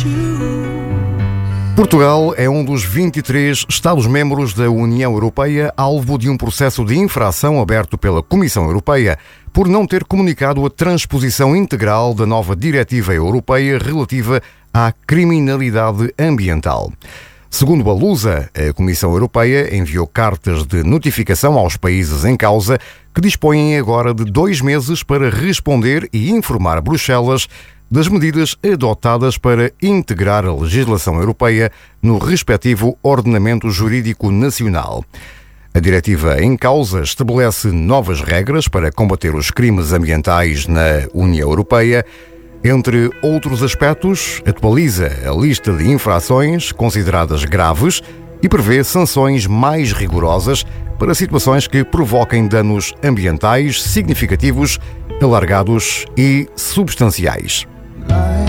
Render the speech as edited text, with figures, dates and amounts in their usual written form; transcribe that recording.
Portugal é um dos 23 Estados-membros da União Europeia alvo de um processo de infração aberto pela Comissão Europeia por não ter comunicado a transposição integral da nova Diretiva Europeia relativa à criminalidade ambiental. Segundo a Lusa, a Comissão Europeia enviou cartas de notificação aos países em causa que dispõem agora de 2 meses para responder e informar Bruxelas das medidas adotadas para integrar a legislação europeia no respectivo ordenamento jurídico nacional. A diretiva em causa estabelece novas regras para combater os crimes ambientais na União Europeia. Entre outros aspectos, atualiza a lista de infrações consideradas graves e prevê sanções mais rigorosas para situações que provoquem danos ambientais significativos, alargados e substanciais.